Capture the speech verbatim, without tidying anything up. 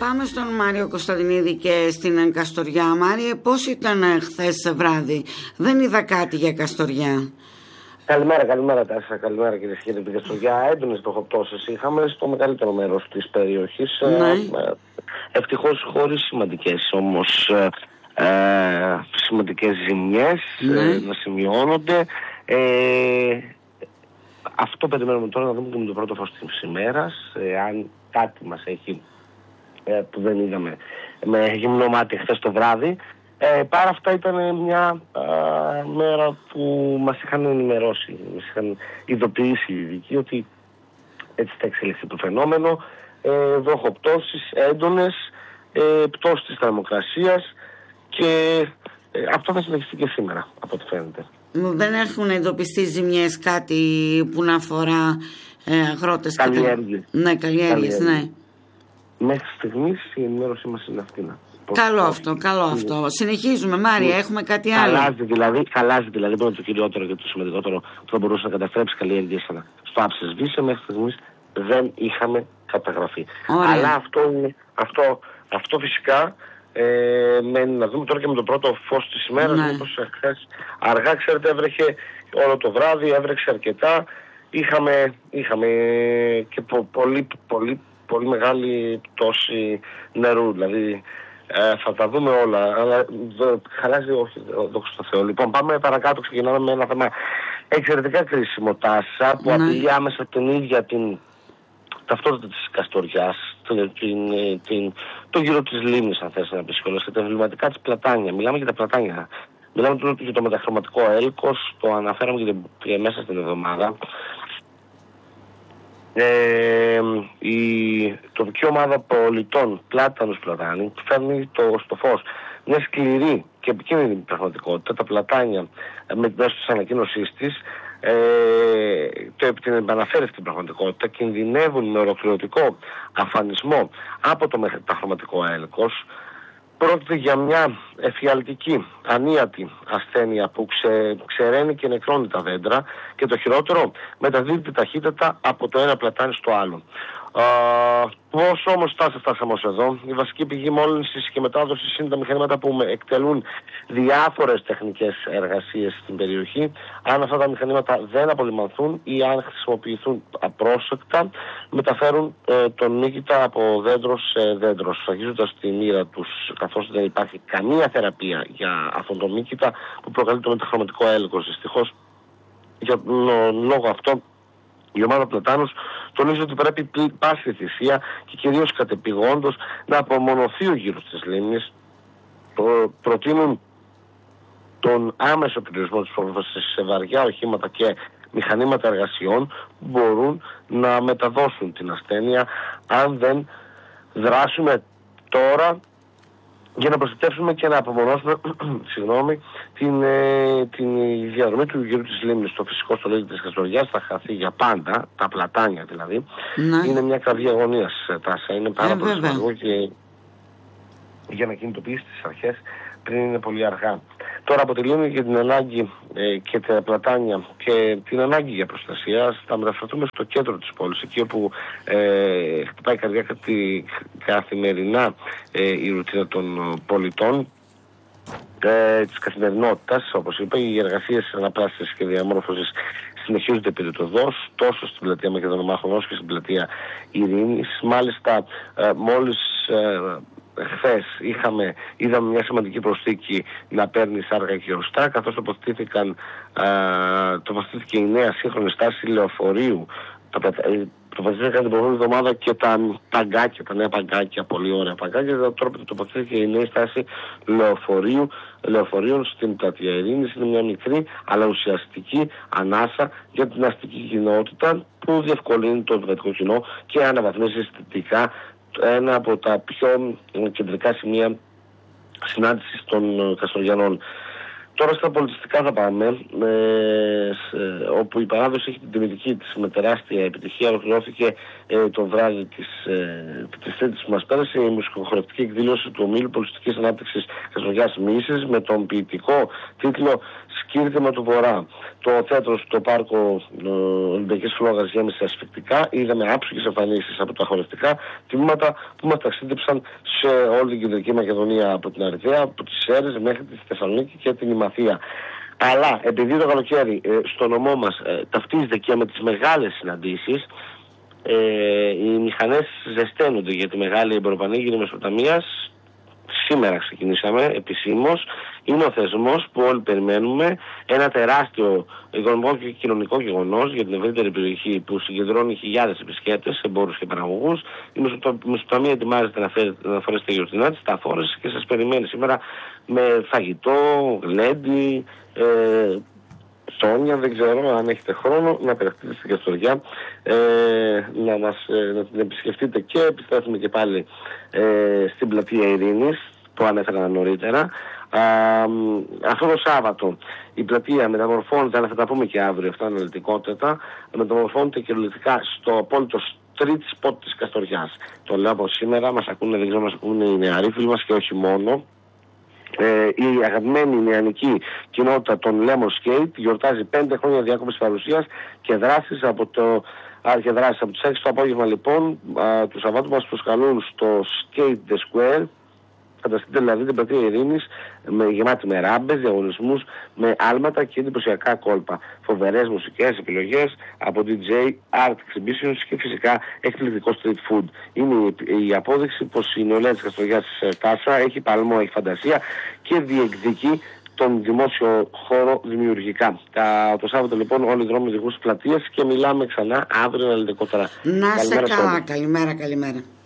Πάμε στον Μάριο Κωνσταντινίδη και στην Καστοριά. Μάριε, πώς ήταν χθες βράδυ? Δεν είδα κάτι για Καστοριά. Καλημέρα, καλημέρα Τάσσα, καλημέρα κύριε Σχέδη. Την Καστοριά έντονες βροχοπτώσεις είχαμε στο μεγαλύτερο μέρος της περιοχής. Ναι. Ε, ευτυχώς χωρίς σημαντικές όμως ε, σημαντικές ζημιές ναι. ε, να σημειώνονται. Ε, αυτό περιμένουμε τώρα να δούμε και με το πρώτο φως της ημέρας. Ε, αν κάτι μας έχει ε, που δεν είδαμε με γυμνό μάτι χθες το βράδυ. Ε, παρά αυτά ήταν μια α, μέρα που μας είχαν ενημερώσει, μας είχαν ειδοποιήσει οι ειδικοί ότι έτσι θα εξελιχθεί το φαινόμενο. Ε, βροχοπτώσεις έντονες, ε, πτώση της θερμοκρασίας και ε, αυτό θα συνεχιστεί και σήμερα από ό,τι φαίνεται. Δεν έχουν εντοπιστεί ζημιές, κάτι που να αφορά ε, αγρότες? Καλλιέργειες. Ναι, καλλιέργειες, ναι. Μέχρι στιγμής η ενημέρωσή μας είναι αυτή. Καλό αυτό, καλό αυτό. Συνεχίζουμε, Μάρια, έχουμε κάτι άλλο. Χαλάζει δηλαδή, χαλάζει δηλαδή, πρώτο το κυριότερο και το σημαντικότερο που θα μπορούσε να καταστρέψει καλλιέργειες στο άψες βίσε. Μέχρι στιγμής δεν είχαμε καταγραφεί. Ωραία. Αλλά αυτό, αυτό, αυτό φυσικά ε, μένει να δούμε τώρα και με το πρώτο φως της ημέρας. Ναι. Μήπως χθες αργά, ξέρετε, έβρεχε όλο το βράδυ, έβρεξε αρκετά. Είχαμε, είχαμε και πο, πολύ, πολύ, πολύ μεγάλη πτώση νερού. Δηλαδή, Ε, θα τα δούμε όλα, αλλά δο, χαλάζει, όχι, δόξα τω Θεώ. Λοιπόν, πάμε παρακάτω, ξεκινάμε με ένα θέμα εξαιρετικά κρίσιμο, Τάσσα, που ναι. απειλεί άμεσα την ίδια την ταυτότητα της Καστοριάς, την, την, την, το γύρο της λίμνης, αν θες να πεις κιόλας, και τα εμβληματικά της πλατάνια. Μιλάμε για τα πλατάνια. Μιλάμε τώρα για το μεταχρωματικό έλκος, το αναφέραμε και, και μέσα στην εβδομάδα. Ε, η τοπική ομάδα πολιτών Πλάτανος Πλατάνη φέρνει το, στο φως μια σκληρή και επικίνδυνη πραγματικότητα. Τα πλατάνια με την μέσω της ανακοίνωσής της ε, το, την επαναφέρει αυτή την πραγματικότητα, κινδυνεύουν με ολοκληρωτικό αφανισμό από το μεταχρωματικό έλκος. Πρόκειται για μια εφιαλτική, ανίατη ασθένεια που ξε, ξεραίνει και νεκρώνει τα δέντρα και το χειρότερο μεταδίδεται ταχύτατα από το ένα πλατάνι στο άλλο. Πώς όμως φτάσαμε, φτάσαμε ως εδώ? Η βασική πηγή μόλυνσης και μετάδοσης είναι τα μηχανήματα που εκτελούν διάφορες τεχνικές εργασίες στην περιοχή. Αν αυτά τα μηχανήματα δεν απολυμανθούν ή αν χρησιμοποιηθούν απρόσεκτα, μεταφέρουν ε, τον μύκητα από δέντρο σε δέντρο, σφαγίζοντας τη μοίρα τους, καθώς δεν υπάρχει καμία θεραπεία για αυτόν τον μύκητα που προκαλεί το μεταχρωματικό έλκος. Δυστυχώς, για τον λόγο αυτό, η ομάδα Πλατάνους τονίζει ότι πρέπει πάση θυσία και κυρίως κατεπηγόντως να απομονωθεί ο γύρος της λίμνης. Προ, προτείνουν τον άμεσο περιορισμό της πρόσβασης σε βαριά οχήματα και μηχανήματα εργασιών που μπορούν να μεταδώσουν την ασθένεια αν δεν δράσουμε τώρα για να προστατεύσουμε και να απομονώσουμε συγγνώμη, την, ε, την διαδρομή του γύρου της λίμνης. Το φυσικό στολίδι της Καστοριάς θα χαθεί για πάντα, τα πλατάνια δηλαδή. Ναι. Είναι μια κραυγή αγωνίας, Τάσσα. Είναι πάρα ε, πολύ σημαντικό και για να κινητοποιήσει τις αρχές πριν είναι πολύ αργά. Τώρα αποτελούν και την ανάγκη ε, και τα πλατάνια και την ανάγκη για προστασία. Θα μεταφερθούμε στο κέντρο της πόλης, εκεί όπου ε, χτυπάει η καρδιά καθημερινά ε, η ρουτίνα των πολιτών ε, της καθημερινότητας. Όπως είπα, οι εργασίες αναπράσινσης και διαμόρφωσης συνεχίζονται περιτωδώς, τόσο στην πλατεία Μακεδονομάχων όσο και στην πλατεία Ειρήνης. Μάλιστα, ε, μόλις ε, χθες είχαμε, είδαμε μια σημαντική προσθήκη να παίρνει σάργα και οστά, καθώς τοποθετήθηκαν, τοποθετήθηκε η νέα σύγχρονη στάση λεωφορείου. Τοποθετήθηκαν την προηγούμενη εβδομάδα και τα παγκάκια, τα νέα παγκάκια, πολύ ωραία παγκάκια. Τώρα τοποθετήθηκε η νέα στάση λεωφορείου, λεωφορείων στην πλατεία Ειρήνης. Είναι μια μικρή αλλά ουσιαστική ανάσα για την αστική κοινότητα που διευκολύνει το εργατικό κοινό και αναβαθμίζει αισθητικά ένα από τα πιο κεντρικά σημεία συνάντησης των Καστοριανών. Τώρα στα πολιτιστικά θα πάμε, ε, σε, όπου η παράδοση έχει την τιμητική της με τεράστια επιτυχία. Ολοκληρώθηκε ε, το βράδυ της, ε, της Τρίτης που μας πέρασε η μουσικοχορευτική εκδήλωση του Ομίλου Πολιτιστικής Ανάπτυξης Καστοριάς Μύσης με τον ποιητικό τίτλο Σκύρδημα του Βορρά. Το θέατρο στο πάρκο Ολυμπιακής Φλόγας γέμισε ασφυκτικά. Είδαμε άψογες εμφανίσεις από τα χορευτικά τμήματα που μας ταξίδεψαν σε όλη την Κεντρική Μακεδονία, από την Αριδαία, από τις Σέρρες μέχρι τη Θεσσαλονίκη και την Ημαθία. Αλλά επειδή το καλοκαίρι ε, στο νομό μας ε, ταυτίζεται και με τις μεγάλες συναντήσεις, ε, οι μηχανές ζεσταίνονται για τη μεγάλη εμποροπανήγυρη Μεσοταμίας. Σήμερα ξεκινήσαμε επισήμως. Είναι ο θεσμός που όλοι περιμένουμε. Ένα τεράστιο οικονομικό και κοινωνικό γεγονός για την ευρύτερη περιοχή που συγκεντρώνει χιλιάδες επισκέπτες, εμπόρους και παραγωγούς. Η Μεσοταμία ετοιμάζεται να, φέρει, να φορέσει τα γιορτινά της, τα φόρεσε και σας περιμένει σήμερα με φαγητό, γλέντι, ε, Σόνια, δεν ξέρω αν έχετε χρόνο να περαστείτε στην Καστοριά, ε, να, μας, ε, να την επισκεφτείτε, και επιστρέφουμε και πάλι ε, στην πλατεία Ειρήνης που ανέφερα νωρίτερα. Α, αυτό το Σάββατο η πλατεία μεταμορφώνεται, αλλά θα τα πούμε και αύριο αυτά αναλυτικότητα, μεταμορφώνεται κυριολεκτικά στο απόλυτο street spot της Καστοριάς. Το λέω από σήμερα, μας ακούνε, δεν ξέρω, μας ακούνε οι νεαροί φίλοι μας και όχι μόνο. Ε, η αγαπημένη νεανική κοινότητα των Lemon Skate γιορτάζει πέντε χρόνια διάκοπης παρουσίας και δράσεις από το άρχε δράσεις από τις έξι το απόγευμα λοιπόν α, του Σαββάτου μας προσκαλούν στο Skate the Square. Φανταστείτε δηλαδή την πλατεία Ειρήνης με, γεμάτη με ράμπες, διαγωνισμούς, με άλματα και εντυπωσιακά κόλπα. Φοβερές μουσικές επιλογές από ντι τζέι, art exhibitions και φυσικά εκπληκτικό street food. Είναι η, η απόδειξη πως η νεολαία της Καστοριάς της Τάσα έχει παλμό, έχει φαντασία και διεκδικεί τον δημόσιο χώρο δημιουργικά. Τα, το Σάββατο λοιπόν όλοι οι δρόμοι οδηγούν στις πλατείες και μιλάμε ξανά αύριο αναλυτικότερα. Να σε καλά, καλημέρα, καλημέρα.